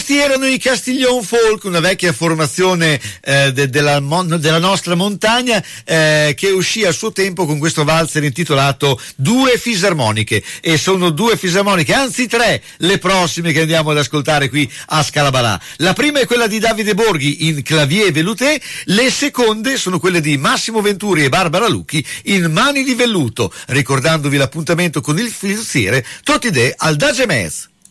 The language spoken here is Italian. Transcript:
Questi erano i Castiglion Folk, una vecchia formazione della nostra montagna, che uscì a suo tempo con questo valzer intitolato Due fisarmoniche, e sono due fisarmoniche, anzi tre, le prossime che andiamo ad ascoltare qui a Scalabarà. La prima è quella di Davide Borghi in clavier velouté, le seconde sono quelle di Massimo Venturi e Barbara Lucchi in mani di velluto, ricordandovi l'appuntamento con il filziere Totide al Dagemez.